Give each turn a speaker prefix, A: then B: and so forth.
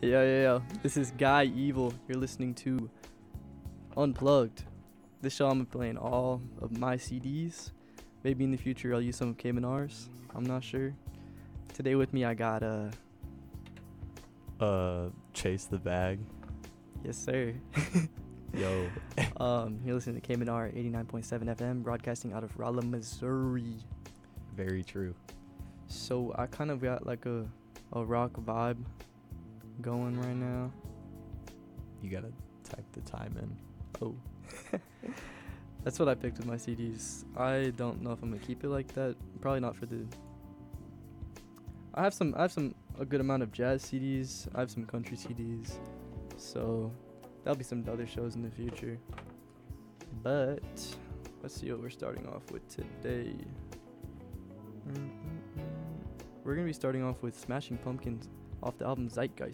A: Yeah. This is Guy Evil. You're listening to Unplugged. This show I'm playing all of my CDs. Maybe in the future I'll use some of Cayman R's. I'm not sure. Today with me I got
B: Chase the Bag.
A: yes sir.
B: Yo.
A: You're listening to Cayman R 89.7 FM, broadcasting out of Rolla, Missouri.
B: Very true.
A: So I kind of got like a rock vibe going right now.
B: You gotta type the time in.
A: Oh. That's what I picked with my CDs. I don't know if I'm gonna keep it like that. Probably not for the. I have a good amount of jazz CDs. I have some country CDs. So that'll be some other shows in the future. But let's see what we're starting off with today. We're gonna be starting off with Smashing Pumpkins off the album Zeitgeist.